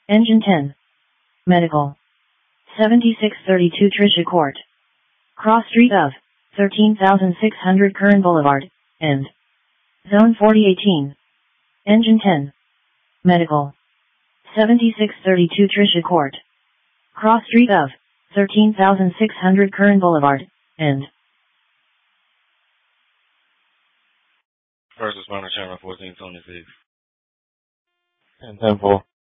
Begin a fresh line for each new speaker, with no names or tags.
Engine 10. Medical. 7632 Tricia Court. Cross street of 13,600 Curran Boulevard, End. Zone 4018. Engine 10. Medical. 7632 Tricia Court. Cross street of 13,600 Curran Boulevard, End.
First responder channel 1426. And 10-4.